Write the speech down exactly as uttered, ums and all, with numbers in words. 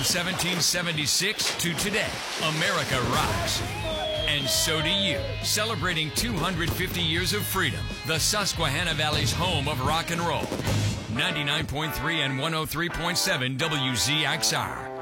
From seventeen seventy-six to today, America rocks. And so do you. Celebrating two hundred fifty years of freedom, the Susquehanna Valley's home of rock and roll. ninety-nine point three and one oh three point seven W Z X R.